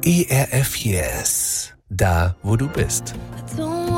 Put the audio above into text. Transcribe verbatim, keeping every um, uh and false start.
E R F Yes. Da, wo du bist. Don't